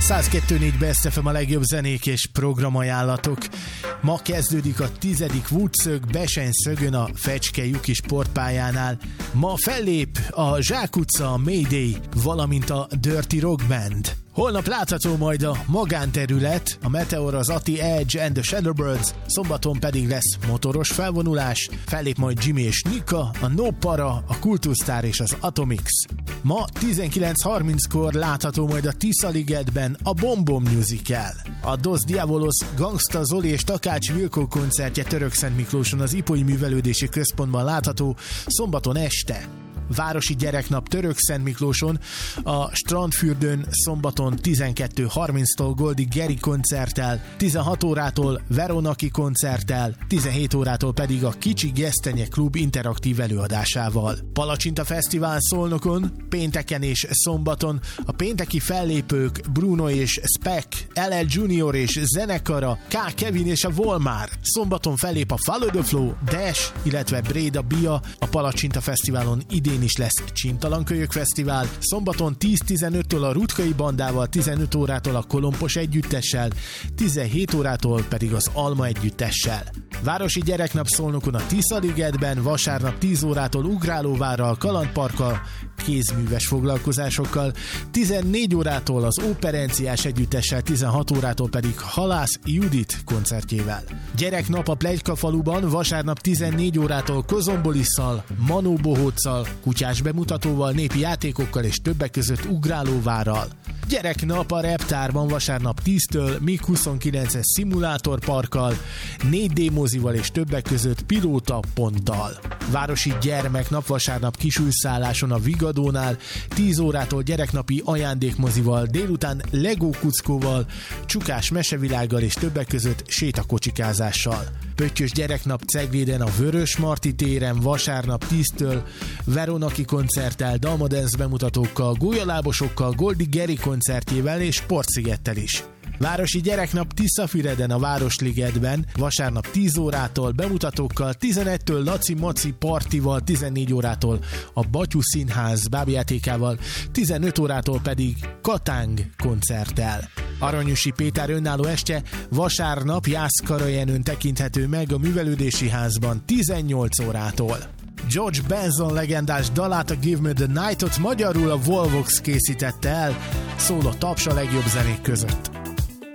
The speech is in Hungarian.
102.4 Best FM a legjobb zenék és programajánlatok. Ma kezdődik a 10. Woodszög Besenyszögön a Fecske Juki sportpályánál. Ma fellép a Zsák utca, a Mayday, valamint a Dirty Rock Band. Holnap látható majd a Magánterület, a Meteor, az Ati Edge and the Shadowbirds, szombaton pedig lesz motoros felvonulás, fellép majd Jimmy és Nika, a No Para, a Kultusztár és az Atomix. Ma 19:30-kor látható majd a Tiszaligetben a Bombom Musical. A Dos Diabolos, Gangsta Zoli és Takács Vilkó koncertje Törökszentmiklóson az Ipolyi Művelődési Központban látható szombaton este. Városi gyereknap Törökszentmiklóson, a Strandfürdőn szombaton 12:30-tól Goldi Geri koncerttel, 16 órától Veronaki koncerttel, 17 órától pedig a Kicsi Gesztenye Klub interaktív előadásával. Palacsinta Fesztivál Szolnokon, pénteken és szombaton a pénteki fellépők Bruno és Spec, LL Junior és zenekara, K. Kevin és a Volmár. Szombaton fellép a Follow the Flow, Dash, illetve Bréda Bia. A Palacsinta Fesztiválon idén is lesz Csintalankölyök Fesztivál, szombaton 10-15-től a Rutkai Bandával, 15 órától a Kolompos Együttessel, 17 órától pedig az Alma Együttessel. Városi gyereknap Szolnokon a Tiszaligetben, vasárnap 10 órától Ugrálóvárral, Kalandparkkal, kézműves foglalkozásokkal, 14 órától az Óperenciás Együttessel, 16 órától pedig Halász Judit koncertjével. Gyereknap a Pletykafaluban, vasárnap 14 órától Kozombolisszal, Manó Bohóccal, kutyás bemutatóval, népi játékokkal és többek között Ugrálóvárral. Gyereknap a Reptárban, vasárnap 10-től MiG-29-es szimulátorparkkal, 4D mozival és többek között Pilóta Ponttal. Városi gyermeknap vasárnap Kisújszálláson a Vigadónál, 10 órától gyereknapi ajándékmozival, délután Lego kuckóval, Csukás mesevilággal és többek között sétakocsikázással. Pöttyös gyereknap Cegléden a Vörös Marti téren, vasárnap 10-től Veronaki koncerttel, Dalmadance bemutatókkal, gólyalábosokkal, Goldi Geri koncertjével és Sportszigettel is. Városi gyereknap Tiszafüreden a Városligetben, vasárnap 10 órától bemutatókkal, 11-től Laci Maci partival, 14 órától a Batyú Színház bábjátékával, 15 órától pedig Katáng koncerttel. Aranyusi Péter önálló estje vasárnap Jászkarajenőn tekinthető meg a Művelődési Házban 18 órától. George Benson legendás dalát, a Give Me the Night-ot magyarul a Volvox készítette el, szól a taps a legjobb zenék között.